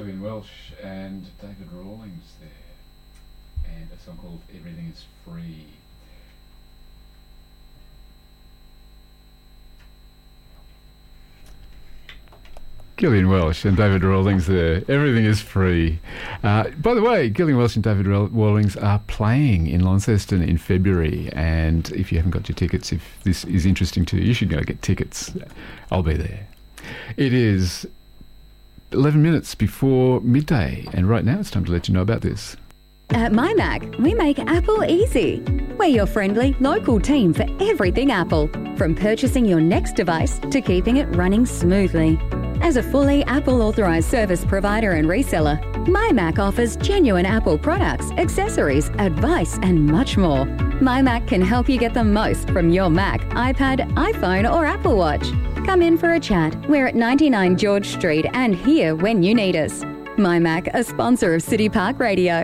Gillian Welsh and David Rawlings there, and a song called Everything Is Free. Gillian Welsh and David Rawlings there. Everything is free. By the way, Gillian Welsh and David Rawlings are playing in Launceston in February, and if you haven't got your tickets, if this is interesting to you, you should go get tickets. I'll be there. It is 11 minutes before midday, and right now it's time to let you know about this. At MyMac, we make Apple easy. We're your friendly, local team for everything Apple, from purchasing your next device to keeping it running smoothly. As a fully Apple-authorised service provider and reseller, MyMac offers genuine Apple products, accessories, advice and much more. MyMac can help you get the most from your Mac, iPad, iPhone or Apple Watch. Come in for a chat. We're at 99 George Street and here when you need us. MyMac, a sponsor of City Park Radio.